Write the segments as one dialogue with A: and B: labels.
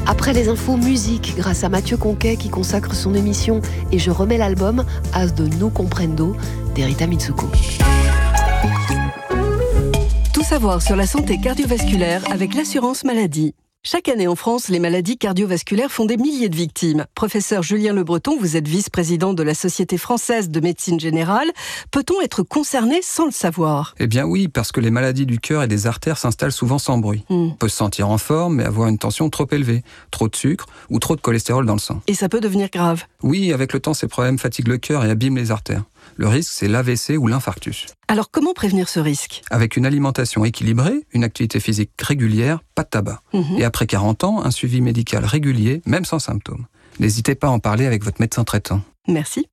A: Après les infos musique, grâce à Mathieu Conquet qui consacre son émission Et je remets l'album As de No Comprendo d'Erita Mitsuko.
B: Tout savoir sur la santé cardiovasculaire avec l'assurance maladie. Chaque année en France, les maladies cardiovasculaires font des milliers de victimes. Professeur Julien Le Breton, vous êtes vice-président de la Société française de médecine générale. Peut-on être concerné sans le savoir ?
C: Eh bien oui, parce que les maladies du cœur et des artères s'installent souvent sans bruit. On peut se sentir en forme, mais avoir une tension trop élevée, trop de sucre ou trop de cholestérol dans le sang.
B: Et ça peut devenir grave.
C: Oui, avec le temps, ces problèmes fatiguent le cœur et abîment les artères. Le risque, c'est l'AVC ou l'infarctus.
B: Alors comment prévenir ce risque ?
C: Avec une alimentation équilibrée, une activité physique régulière, pas de tabac. Et après 40 ans, un suivi médical régulier, même sans symptômes. N'hésitez pas à en parler avec votre médecin traitant.
B: Merci.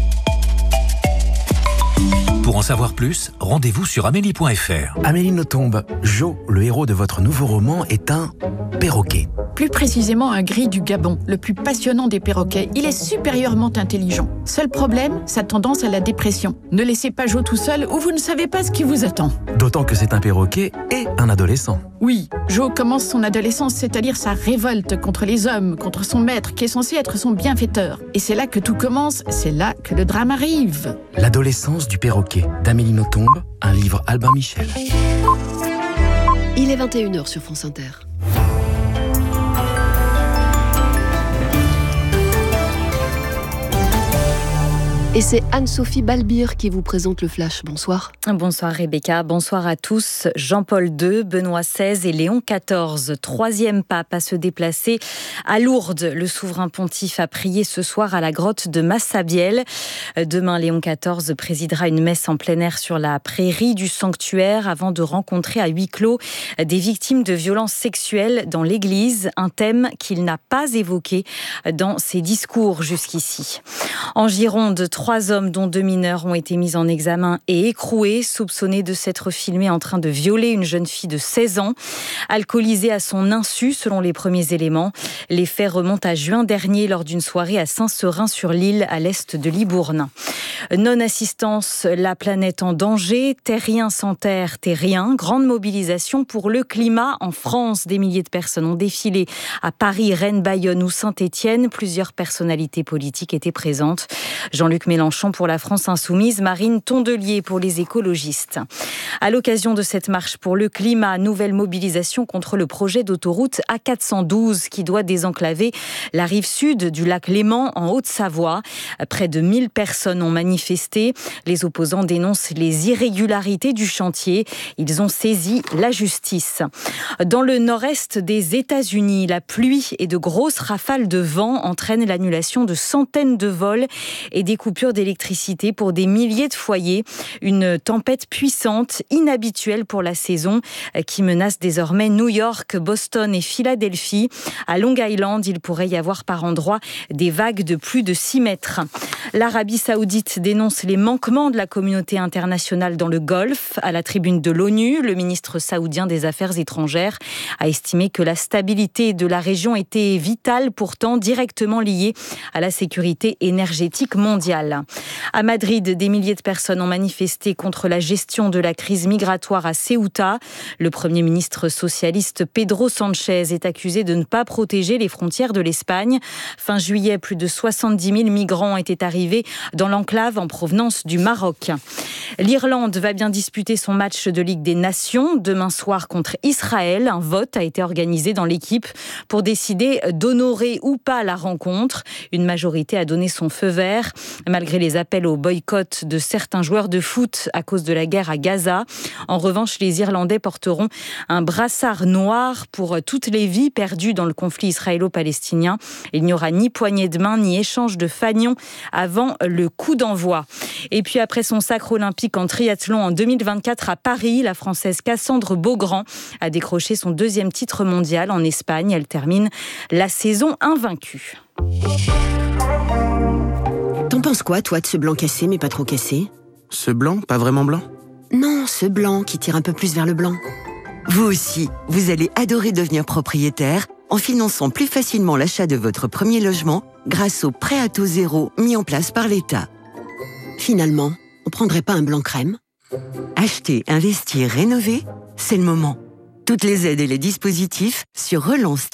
D: Pour en savoir plus, rendez-vous sur Amélie.fr.
E: Amélie Nothomb, Jo, le héros de votre nouveau roman, est un perroquet.
F: Plus précisément un gris du Gabon, le plus passionnant des perroquets. Il est supérieurement intelligent. Seul problème, sa tendance à la dépression. Ne laissez pas Jo tout seul ou vous ne savez pas ce qui vous attend.
E: D'autant que c'est un perroquet et un adolescent.
F: Oui, Jo commence son adolescence, c'est-à-dire sa révolte contre les hommes, contre son maître qui est censé être son bienfaiteur. Et c'est là que tout commence, c'est là que le drame arrive.
E: L'adolescence du perroquet, d'Amélie Nothomb, un livre Albin Michel.
A: Il est 21h sur France Inter. Et c'est Anne-Sophie Balbir qui vous présente le Flash. Bonsoir.
G: Bonsoir Rebecca, bonsoir à tous. Jean-Paul II, Benoît XVI et Léon XIV, troisième pape à se déplacer à Lourdes. Le souverain pontife a prié ce soir à la grotte de Massabielle. Demain, Léon XIV présidera une messe en plein air sur la prairie du sanctuaire avant de rencontrer à huis clos des victimes de violences sexuelles dans l'église, un thème qu'il n'a pas évoqué dans ses discours jusqu'ici. En Gironde, 3 hommes, dont 2 mineurs, ont été mis en examen et écroués, soupçonnés de s'être filmés en train de violer une jeune fille de 16 ans, alcoolisée à son insu, selon les premiers éléments. Les faits remontent à juin dernier, lors d'une soirée à Saint-Seurin-sur-l'Île, à l'est de Libourne. Non-assistance, la planète en danger, terrien sans terre, terrien. Grande mobilisation pour le climat en France. Des milliers de personnes ont défilé à Paris, Rennes, Bayonne ou Saint-Étienne. Plusieurs personnalités politiques étaient présentes. Jean-Luc Mélenchon pour la France Insoumise, Marine Tondelier pour les écologistes. À l'occasion de cette marche pour le climat, nouvelle mobilisation contre le projet d'autoroute A412 qui doit désenclaver la rive sud du lac Léman en Haute-Savoie. Près de 1000 personnes ont manifesté. Les opposants dénoncent les irrégularités du chantier. Ils ont saisi la justice. Dans le nord-est des États-Unis, la pluie et de grosses rafales de vent entraînent l'annulation de centaines de vols et des coupures d'électricité pour des milliers de foyers. Une tempête puissante, inhabituelle pour la saison, qui menace désormais New York, Boston et Philadelphie. À Long Island, il pourrait y avoir par endroits des vagues de plus de 6 mètres. L'Arabie Saoudite dénonce les manquements de la communauté internationale dans le Golfe. À la tribune de l'ONU, le ministre saoudien des Affaires étrangères a estimé que la stabilité de la région était vitale, pourtant directement liée à la sécurité énergétique mondiale. À Madrid, des milliers de personnes ont manifesté contre la gestion de la crise migratoire à Ceuta. Le Premier ministre socialiste Pedro Sánchez est accusé de ne pas protéger les frontières de l'Espagne. Fin juillet, plus de 70 000 migrants étaient arrivés dans l'enclave en provenance du Maroc. L'Irlande va bien disputer son match de Ligue des Nations demain soir contre Israël. Un vote a été organisé dans l'équipe pour décider d'honorer ou pas la rencontre. Une majorité a donné son feu vert, malgré les appels au boycott de certains joueurs de foot à cause de la guerre à Gaza. En revanche, les Irlandais porteront un brassard noir pour toutes les vies perdues dans le conflit israélo-palestinien. Il n'y aura ni poignée de main ni échange de fanions avant le coup d'envoi. Et puis après son sacre olympique en triathlon en 2024 à Paris, la Française Cassandre Beaugrand a décroché son 2e titre mondial en Espagne. Elle termine la saison invaincue.
H: T'en penses quoi, toi, de ce blanc cassé, mais pas trop cassé ?
E: Ce blanc, pas vraiment blanc ?
H: Non, ce blanc qui tire un peu plus vers le blanc. Vous aussi, vous allez adorer devenir propriétaire en finançant plus facilement l'achat de votre premier logement grâce au prêt à taux zéro mis en place par l'État. Finalement, on prendrait pas un blanc crème ? Acheter, investir, rénover, c'est le moment. Toutes les aides et les dispositifs sur relance